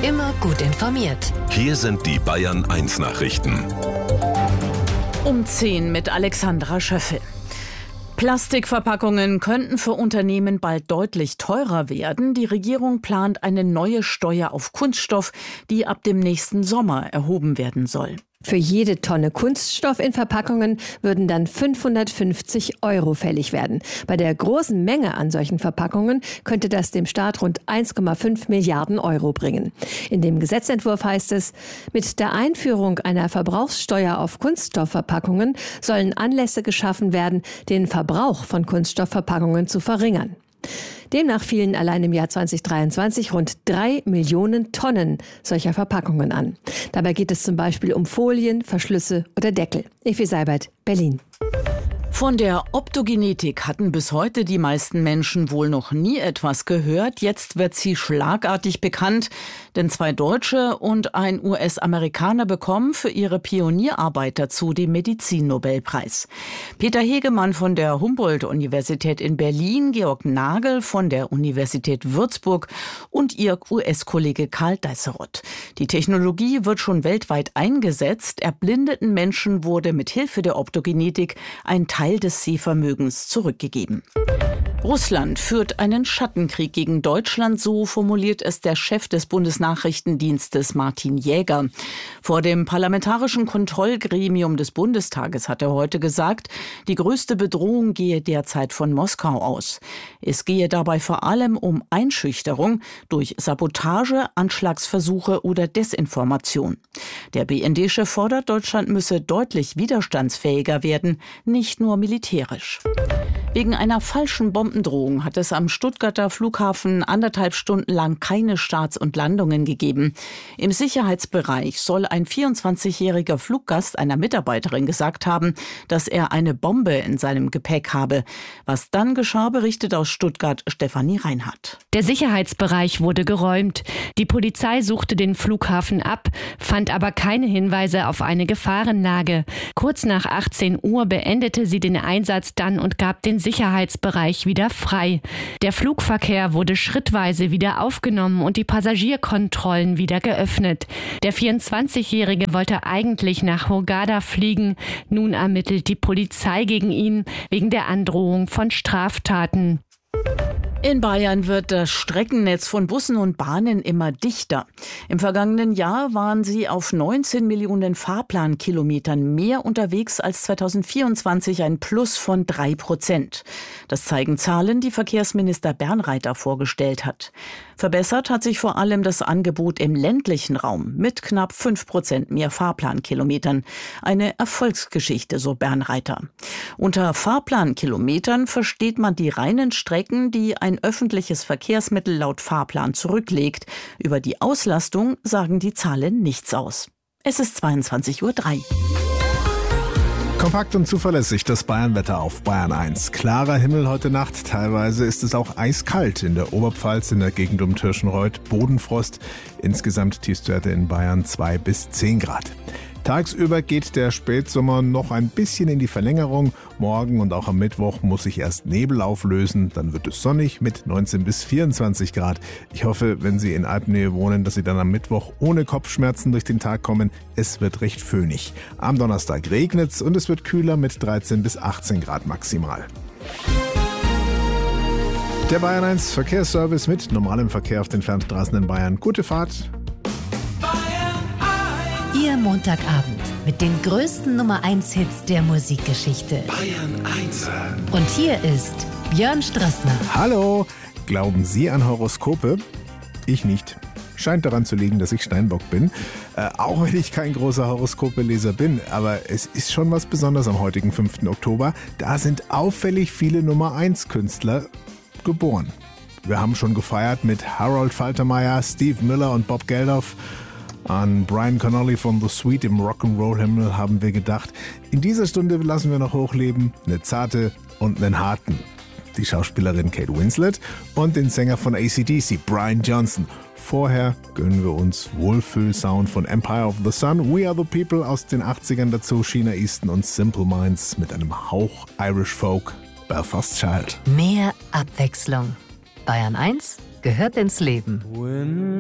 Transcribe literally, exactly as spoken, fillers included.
Immer gut informiert. Hier sind die Bayern eins Nachrichten. Um zehn mit Alexandra Schöffel. Plastikverpackungen könnten für Unternehmen bald deutlich teurer werden. Die Regierung plant eine neue Steuer auf Kunststoff, die ab dem nächsten Sommer erhoben werden soll. Für jede Tonne Kunststoff in Verpackungen würden dann fünfhundertfünfzig Euro fällig werden. Bei der großen Menge an solchen Verpackungen könnte das dem Staat rund eins Komma fünf Milliarden Euro bringen. In dem Gesetzentwurf heißt es, mit der Einführung einer Verbrauchssteuer auf Kunststoffverpackungen sollen Anlässe geschaffen werden, den Verbrauch von Kunststoffverpackungen zu verringern. Demnach fielen allein im Jahr zweitausenddreiundzwanzig rund drei Millionen Tonnen solcher Verpackungen an. Dabei geht es zum Beispiel um Folien, Verschlüsse oder Deckel. Effi Seibert, Berlin. Von der Optogenetik hatten bis heute die meisten Menschen wohl noch nie etwas gehört. Jetzt wird sie schlagartig bekannt, denn zwei Deutsche und ein U S-Amerikaner bekommen für ihre Pionierarbeit dazu den Medizinnobelpreis. Peter Hegemann von der Humboldt-Universität in Berlin, Georg Nagel von der Universität Würzburg und ihr U S-Kollege Karl Deisseroth. Die Technologie wird schon weltweit eingesetzt. Erblindeten Menschen wurde mit Hilfe der Optogenetik ein Teil des Sehvermögens zurückgegeben. Russland führt einen Schattenkrieg gegen Deutschland, so formuliert es der Chef des Bundesnachrichtendienstes Martin Jäger. Vor dem Parlamentarischen Kontrollgremium des Bundestages hat er heute gesagt, die größte Bedrohung gehe derzeit von Moskau aus. Es gehe dabei vor allem um Einschüchterung durch Sabotage, Anschlagsversuche oder Desinformation. Der B N D-Chef fordert, Deutschland müsse deutlich widerstandsfähiger werden, nicht nur militärisch. Wegen einer falschen Bombendrohung hat es am Stuttgarter Flughafen anderthalb Stunden lang keine Starts und Landungen gegeben. Im Sicherheitsbereich soll ein vierundzwanzigjähriger Fluggast einer Mitarbeiterin gesagt haben, dass er eine Bombe in seinem Gepäck habe. Was dann geschah, berichtet aus Stuttgart Stefanie Reinhardt. Der Sicherheitsbereich wurde geräumt. Die Polizei suchte den Flughafen ab, fand aber keine Hinweise auf eine Gefahrenlage. Kurz nach achtzehn Uhr beendete sie den Einsatz dann und gab den Sicherheitsbereich wieder frei. Der Flugverkehr wurde schrittweise wieder aufgenommen und die Passagierkontrollen wieder geöffnet. Der vierundzwanzigjährige wollte eigentlich nach Hurghada fliegen. Nun ermittelt die Polizei gegen ihn wegen der Androhung von Straftaten. In Bayern wird das Streckennetz von Bussen und Bahnen immer dichter. Im vergangenen Jahr waren sie auf neunzehn Millionen Fahrplankilometern mehr unterwegs als zweitausendvierundzwanzig, ein Plus von drei Prozent. Das zeigen Zahlen, die Verkehrsminister Bernreiter vorgestellt hat. Verbessert hat sich vor allem das Angebot im ländlichen Raum mit knapp fünf Prozent mehr Fahrplankilometern. Eine Erfolgsgeschichte, so Bernreiter. Unter Fahrplankilometern versteht man die reinen Strecken, die ein öffentliches Verkehrsmittel laut Fahrplan zurücklegt. Über die Auslastung sagen die Zahlen nichts aus. Es ist zweiundzwanzig Uhr drei. Kompakt und zuverlässig das Bayernwetter auf Bayern eins. Klarer Himmel heute Nacht. Teilweise ist es auch eiskalt in der Oberpfalz, in der Gegend um Tirschenreuth. Bodenfrost. Insgesamt Tiefstwerte in Bayern zwei bis zehn Grad. Tagsüber geht der Spätsommer noch ein bisschen in die Verlängerung. Morgen und auch am Mittwoch muss sich erst Nebel auflösen. Dann wird es sonnig mit neunzehn bis vierundzwanzig Grad. Ich hoffe, wenn Sie in Alpennähe wohnen, dass Sie dann am Mittwoch ohne Kopfschmerzen durch den Tag kommen. Es wird recht föhnig. Am Donnerstag regnet's und es wird kühler mit dreizehn bis achtzehn Grad maximal. Der Bayern eins Verkehrsservice mit normalem Verkehr auf den Fernstraßen in Bayern. Gute Fahrt. Ihr Montagabend mit den größten Nummer eins Hits der Musikgeschichte. Bayern eins. Und hier ist Björn Strassner. Hallo! Glauben Sie an Horoskope? Ich nicht. Scheint daran zu liegen, dass ich Steinbock bin. Äh, auch wenn ich kein großer Horoskopeleser bin. Aber es ist schon was Besonderes am heutigen fünften Oktober. Da sind auffällig viele Nummer eins Künstler geboren. Wir haben schon gefeiert mit Harold Faltermeyer, Steve Miller und Bob Geldof. An Brian Connolly von The Sweet im Rock'n'Roll-Himmel haben wir gedacht, in dieser Stunde lassen wir noch hochleben, eine zarte und einen harten. Die Schauspielerin Kate Winslet und den Sänger von A C D C, Brian Johnson. Vorher gönnen wir uns Wohlfühl-Sound von Empire of the Sun, We Are the People aus den achtzigern dazu, Sheena Easton und Simple Minds mit einem Hauch Irish Folk, Belfast Child. Mehr Abwechslung. Bayern eins gehört ins Leben.